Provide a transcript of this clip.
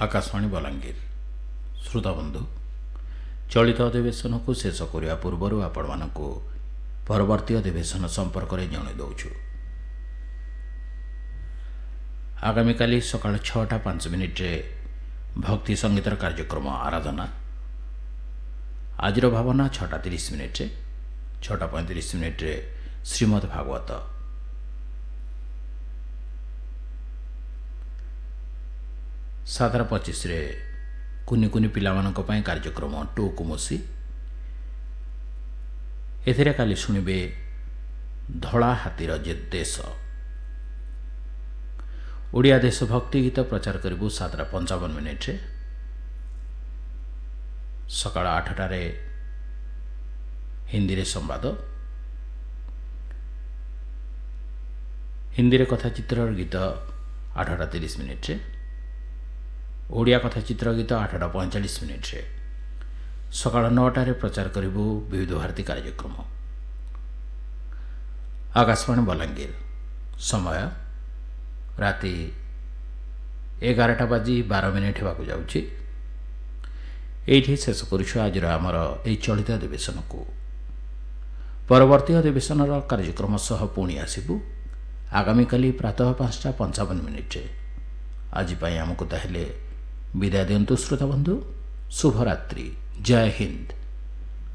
आकाशवाणी बलांगीर श्रोताबंधु चलित अधिवेशन को शेष करने पूर्व आपण मानक परवर्ती अधिवेशन संपर्क में जन दौचु। आगामी काली सकाळ 6:05 भक्ति संगीतर कार्यक्रम आराधना। आजिर भावना 6:30 6:35 श्रीमद् भागवत। साधार 25 कुनि कुनि पिलामानक पई कार्यक्रम टू कुमुसी। एथिरे काली शुणिबे धला हाथीर जे देश। ओडिया देशभक्ति गीत प्रचार करिबु 7:55 सकाळ 8टारे हिंदी रे संवाद। हिंदी रे कथाचित्र गीत 8:30 ओडिया कथाचित्र गीत 8:45 सकाळ 9टारे प्रचार करिबु विविध भारती कार्यक्रम। आकाशवाणी बलांगीर समय राति 11:12 हेबाकु जाउछि। एठी शेष करूछु आजिर आमर एई चलित अधिवेशन को। परवर्ती अधिवेशन कार्यक्रम सह पुणी आसिबु आगामी काली प्रातः 5:55। आज आमको ताहेले विदाय दियंतु श्रोता बंधु। शुभरात्रि। जय हिंद।